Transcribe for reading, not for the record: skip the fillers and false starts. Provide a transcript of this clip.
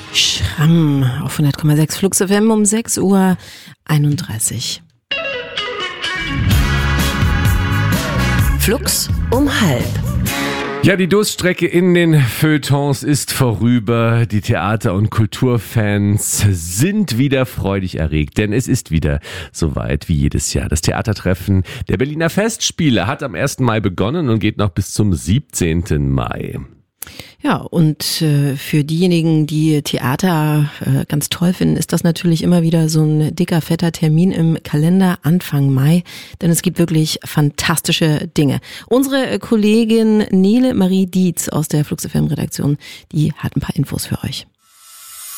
Schramm auf 100,6 Flux FM um 6:31 Uhr. Flux um halb. Ja, die Durststrecke in den Feuilletons ist vorüber. Die Theater- und Kulturfans sind wieder freudig erregt, denn es ist wieder soweit wie jedes Jahr. Das Theatertreffen der Berliner Festspiele hat am 1. Mai begonnen und geht noch bis zum 17. Mai. Ja, und für diejenigen, die Theater ganz toll finden, ist das natürlich immer wieder so ein dicker, fetter Termin im Kalender Anfang Mai, denn es gibt wirklich fantastische Dinge. Unsere Kollegin Nele Marie Dietz aus der Flux FM Redaktion, die hat ein paar Infos für euch.